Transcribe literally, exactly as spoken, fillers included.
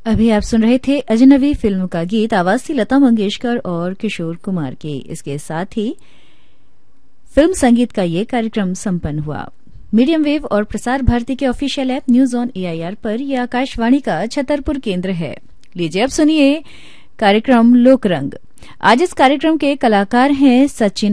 अभी आप सुन रहे थे अजनबी फिल्म का गीत, आवाज थी लता मंगेशकर और किशोर कुमार की। इसके साथ ही फिल्म संगीत का ये कार्यक्रम संपन्न हुआ। मीडियम वेव और प्रसार भारती के official app news on AIR पर यह आकाशवाणी का छतरपुर केंद्र है। लीजिए अब सुनिए कार्यक्रम लोकरंग। आज इस कार्यक्रम के कलाकार हैं सचिन